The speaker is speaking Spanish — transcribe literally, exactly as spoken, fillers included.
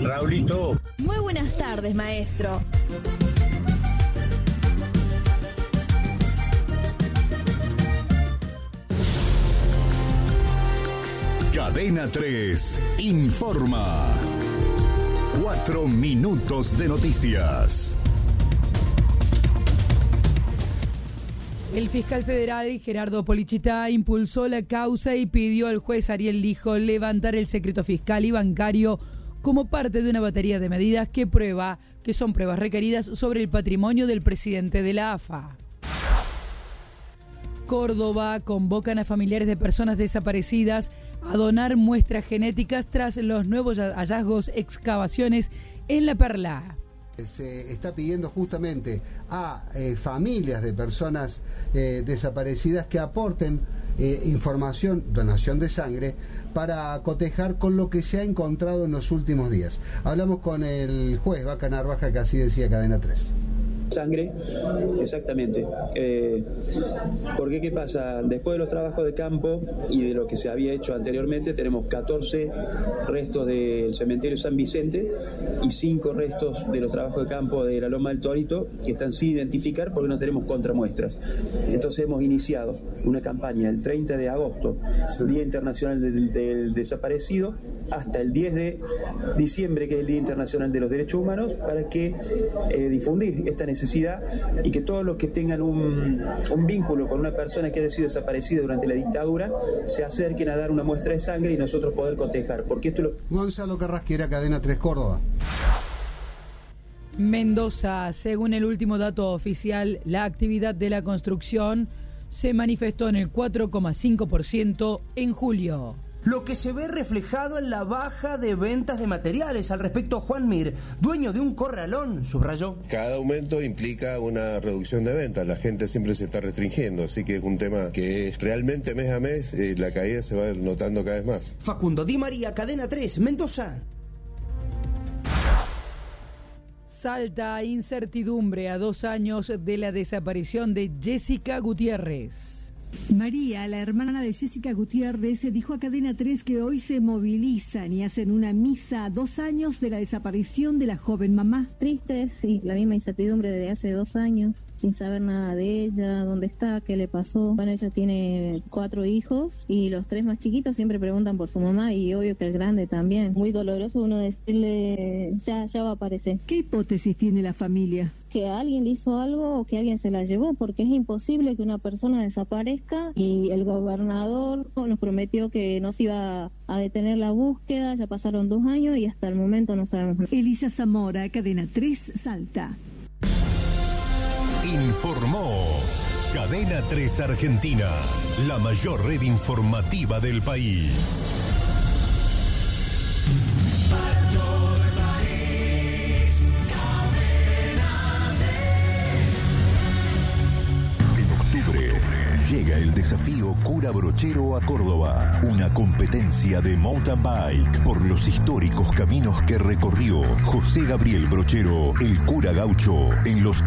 Raulito. Muy buenas tardes, maestro. Cadena tres informa. Cuatro minutos de noticias. El fiscal federal Gerardo Polichita impulsó la causa y pidió al juez Ariel Lijo levantar el secreto fiscal y bancario como parte de una batería de medidas que prueba que son pruebas requeridas sobre el patrimonio del presidente de la A F A. Córdoba convocan a familiares de personas desaparecidas a donar muestras genéticas tras los nuevos hallazgos, excavaciones en La Perla. Se está pidiendo justamente a eh, familias de personas eh, desaparecidas que aporten eh, información, donación de sangre, para cotejar con lo que se ha encontrado en los últimos días. Hablamos con el juez Vaca Narvaja, que así decía Cadena tres. Sangre, exactamente. Eh, porque ¿qué pasa? Después de los trabajos de campo y de lo que se había hecho anteriormente, tenemos catorce restos del cementerio San Vicente y cinco restos de los trabajos de campo de la Loma del Torito que están sin identificar porque no tenemos contramuestras. Entonces hemos iniciado una campaña el treinta de agosto, Día Internacional del, del Desaparecido, hasta el diez de diciembre, que es el Día Internacional de los Derechos Humanos, para que eh, difundir esta necesidad y que todos los que tengan un, un vínculo con una persona que haya sido desaparecida durante la dictadura se acerquen a dar una muestra de sangre y nosotros poder cotejar, porque esto lo... Gonzalo Carrasquera, Cadena tres Córdoba. Mendoza, según el último dato oficial, la actividad de la construcción se manifestó en el cuatro coma cinco por ciento en julio. Lo que se ve reflejado en la baja de ventas de materiales. Al respecto, Juan Mir, dueño de un corralón, subrayó. Cada aumento implica una reducción de ventas, la gente siempre se está restringiendo, así que es un tema que es realmente mes a mes, eh, la caída se va notando cada vez más. Facundo Di María, Cadena tres, Mendoza. Salta incertidumbre a dos años de la desaparición de Jessica Gutiérrez. María, la hermana de Jessica Gutiérrez, dijo a Cadena tres que hoy se movilizan y hacen una misa a dos años de la desaparición de la joven mamá. Triste, sí, la misma incertidumbre desde hace dos años, sin saber nada de ella, dónde está, qué le pasó. Bueno, ella tiene cuatro hijos y los tres más chiquitos siempre preguntan por su mamá y obvio que el grande también. Muy doloroso uno decirle, ya, ya va a aparecer. ¿Qué hipótesis tiene la familia? Que alguien le hizo algo o que alguien se la llevó, porque es imposible que una persona desaparezca y el gobernador nos prometió que no se iba a detener la búsqueda. Ya pasaron dos años y hasta el momento no sabemos nada. Elisa Zamora, Cadena tres, Salta. Informó Cadena tres Argentina, la mayor red informativa del país. Llega el desafío Cura Brochero a Córdoba, una competencia de mountain bike por los históricos caminos que recorrió José Gabriel Brochero, el cura gaucho, en los